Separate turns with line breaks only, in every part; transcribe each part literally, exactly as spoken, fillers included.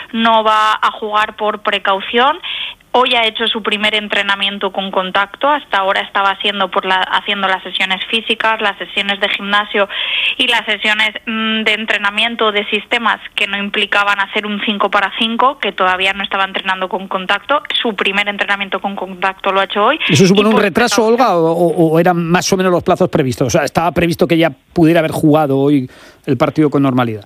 no va a jugar por precaución. Hoy ha hecho su primer entrenamiento con contacto, hasta ahora estaba haciendo, por la, haciendo las sesiones físicas, las sesiones de gimnasio y las sesiones mmm, de entrenamiento de sistemas que no implicaban hacer un cinco para cinco, que todavía no estaba entrenando con contacto. Su primer entrenamiento con contacto lo ha hecho hoy.
¿Eso supone un retraso, Olga, o, o eran más o menos los plazos previstos? O sea, ¿estaba previsto que ya pudiera haber jugado hoy el partido con normalidad?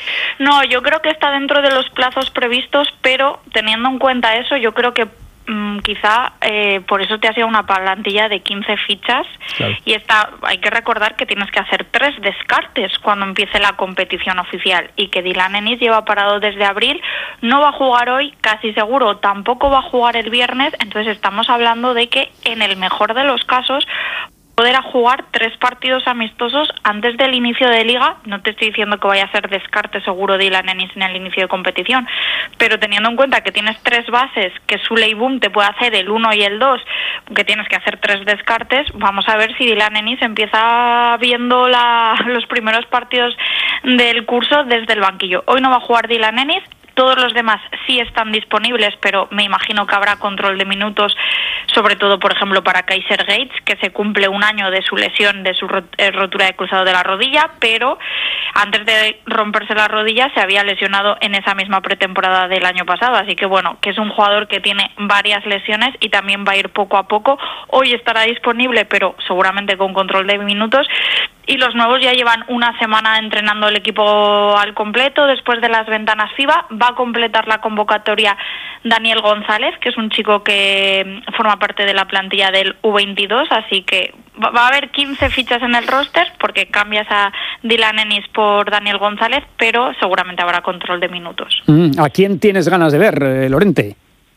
No, yo creo que está dentro de los plazos previstos, pero teniendo en cuenta eso, yo creo que mmm, quizá eh, por eso te ha sido una plantilla de quince fichas, claro. Y está, hay que recordar que tienes que hacer tres descartes cuando empiece la competición oficial y que Dylan Ennis lleva parado desde abril, no va a jugar hoy, casi seguro, tampoco va a jugar el viernes, entonces estamos hablando de que en el mejor de los casos poder jugar tres partidos amistosos antes del inicio de liga. No te estoy diciendo que vaya a ser descarte seguro Dylan Ennis en el inicio de competición, pero teniendo en cuenta que tienes tres bases, que Sule y Boom te puede hacer el uno y el dos, que tienes que hacer tres descartes, vamos a ver si Dylan Ennis empieza viendo la, los primeros partidos del curso desde el banquillo. Hoy no va a jugar Dylan Ennis. Todos los demás sí están disponibles, pero me imagino que habrá control de minutos, sobre todo, por ejemplo, para Kaiser Gates, que se cumple un año de su lesión, de su rotura de cruzado de la rodilla, pero antes de romperse la rodilla se había lesionado en esa misma pretemporada del año pasado. Así que, bueno, que es un jugador que tiene varias lesiones y también va a ir poco a poco. Hoy estará disponible, pero seguramente con control de minutos. Y los nuevos ya llevan una semana entrenando el equipo al completo después de las ventanas FIBA. Va a completar la convocatoria Daniel González, que es un chico que forma parte de la plantilla del U veintidós, así que va a haber quince fichas en el roster porque cambias a Dylan Ennis por Daniel González, pero seguramente habrá control de minutos.
¿A quién tienes ganas de ver, eh, Lorente?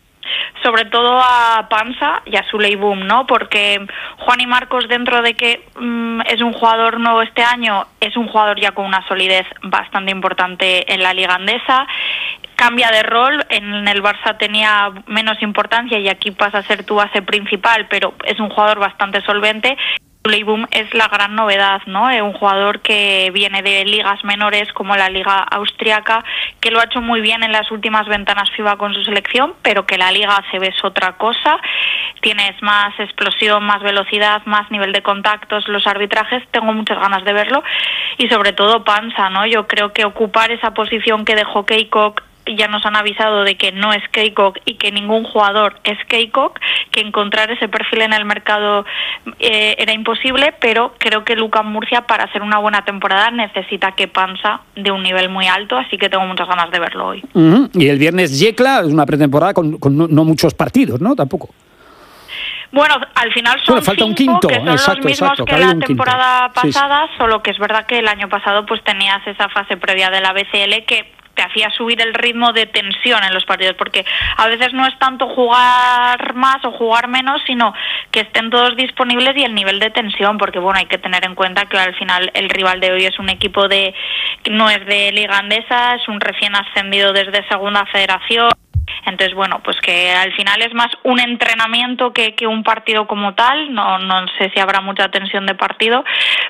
Sobre todo a Pansa y a Sule y Boom, ¿no? Porque Juan y Marcos, dentro de que mmm, es un jugador nuevo este año, es un jugador ya con una solidez bastante importante en la liga andesa. Cambia de rol, en el Barça tenía menos importancia y aquí pasa a ser tu base principal, pero es un jugador bastante solvente. Sule y Boom es la gran novedad, ¿no? Es un jugador que viene de ligas menores como la liga austriaca, que lo ha hecho muy bien en las últimas ventanas FIBA con su selección, pero que la liga A C B es otra cosa. Tienes más explosión, más velocidad, más nivel de contactos, los arbitrajes, tengo muchas ganas de verlo. Y sobre todo Pansa, ¿no? Yo creo que ocupar esa posición que dejó Keikok, ya nos han avisado de que no es Keikok y que ningún jugador es Keikok, que encontrar ese perfil en el mercado eh, era imposible, pero creo que Luka Murcia, para hacer una buena temporada, necesita que Pansa de un nivel muy alto, así que tengo muchas ganas de verlo hoy.
Uh-huh. Y el viernes Yekla, es una pretemporada con, con no, no muchos partidos, ¿no? Tampoco.
Bueno, al final son
bueno, falta
cinco,
un quinto.
que son
exacto,
los mismos
exacto,
que la
un
temporada
quinto.
pasada,
sí, sí.
Solo que es verdad que el año pasado pues tenías esa fase previa de la B C L que te hacía subir el ritmo de tensión en los partidos, porque a veces no es tanto jugar más o jugar menos, sino que estén todos disponibles y el nivel de tensión, porque bueno, hay que tener en cuenta que al final el rival de hoy es un equipo de no es de liga andesa, es un recién ascendido desde segunda federación. Entonces, bueno, pues que al final es más un entrenamiento que, que un partido como tal. No, no sé si habrá mucha tensión de partido,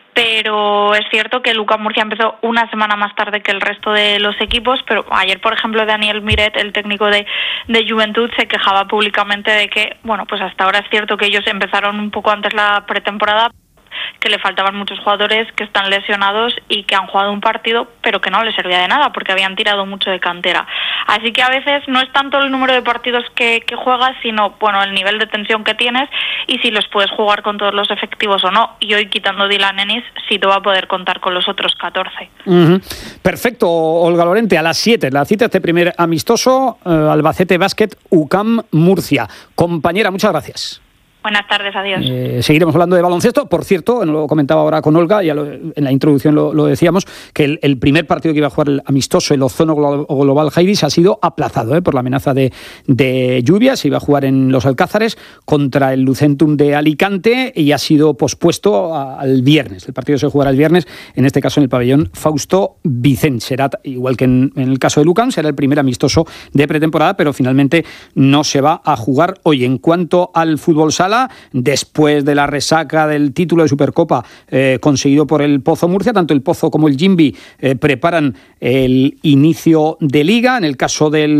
pero es cierto que Luka Murcia empezó una semana más tarde que el resto de los equipos, pero ayer, por ejemplo, Daniel Miret, el técnico de, de Juventud, se quejaba públicamente de que, bueno, pues hasta ahora es cierto que ellos empezaron un poco antes la pretemporada, que le faltaban muchos jugadores que están lesionados y que han jugado un partido pero que no les servía de nada porque habían tirado mucho de cantera. Así que a veces no es tanto el número de partidos que, que juegas, sino bueno, el nivel de tensión que tienes y si los puedes jugar con todos los efectivos o no. Y hoy, quitando Dylan Ennis, sí te va a poder contar con los otros catorce.
Uh-huh. Perfecto, Olga Lorente. A las siete, la cita este primer amistoso, eh, Albacete Basket, U C A M Murcia. Compañera, muchas gracias.
Buenas tardes, adiós.
Eh, seguiremos hablando de baloncesto. Por cierto, lo comentaba ahora con Olga, ya lo, en la introducción lo, lo decíamos, que el, el primer partido que iba a jugar el amistoso, el Ozono Global Jairis, ha sido aplazado eh, por la amenaza de, de lluvias. Se iba a jugar en Los Alcázares contra el Lucentum de Alicante y ha sido pospuesto a, al viernes. El partido se jugará el viernes, en este caso en el pabellón Fausto Vicent. Será, igual que en, en el caso de Lucan, será el primer amistoso de pretemporada, pero finalmente no se va a jugar hoy. En cuanto al fútbol sala, después de la resaca del título de Supercopa eh, conseguido por el Pozo Murcia, tanto el Pozo como el Jimbi eh, preparan el inicio de liga. En el caso del